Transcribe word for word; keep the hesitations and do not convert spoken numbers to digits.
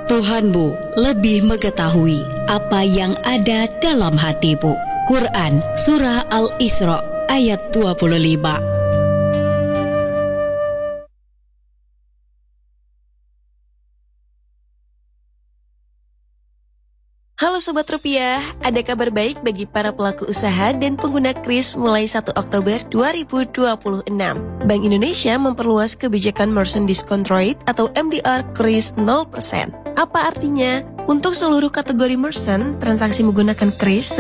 Tuhanmu lebih mengetahui apa yang ada dalam hatimu. Quran Surah Al-Isra ayat dua puluh lima. Halo Sobat Rupiah, ada kabar baik bagi para pelaku usaha dan pengguna kris mulai satu Oktober dua ribu dua puluh enam. Bank Indonesia memperluas kebijakan Merchant Discount Rate atau M D R kris nol persen. Apa artinya? Untuk seluruh kategori merchant, transaksi menggunakan kris